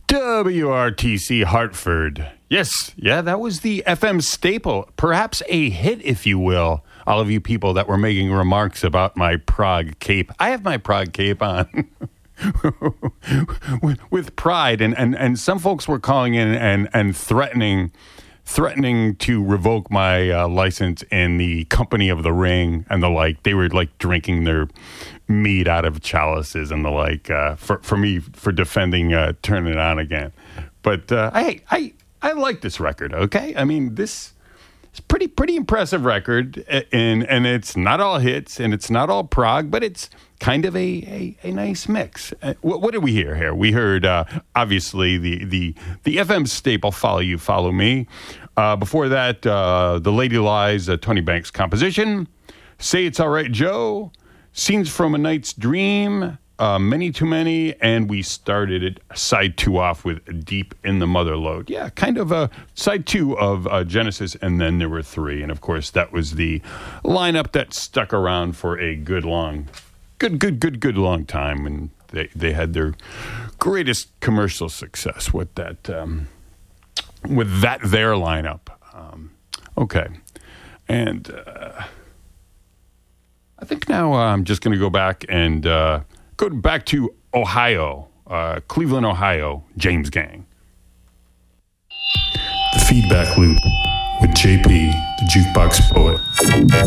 WRTC Hartford. Yes, yeah, that was the FM staple. Perhaps a hit, if you will. All of you people that were making remarks about my Prague cape. I have my Prague cape on with pride. And some folks were calling in and threatening to revoke my license in the company of the ring and the like. They were like drinking their mead out of chalices and the like for me for defending Turn It On Again. But I like this record. Okay, I mean this is pretty impressive record, and it's not all hits and it's not all prog, but it's kind of a nice mix. What did we hear here? We heard obviously the FM staple "Follow You, Follow Me." Before that, the Lady Lies, Tony Banks composition. "Say It's All Right, Joe." "Scenes from a Night's Dream," "Many Too Many," and we started it side 2 off with "Deep in the Mother Lode." Yeah, kind of a side 2 of Genesis, and then there were 3. And of course, that was the lineup that stuck around for a good long time. And they had their greatest commercial success with that their lineup. Okay. And I think now I'm just going to go back and go back to Ohio, Cleveland, Ohio, James Gang. The Feedback Loop with JP, the Jukebox Poet.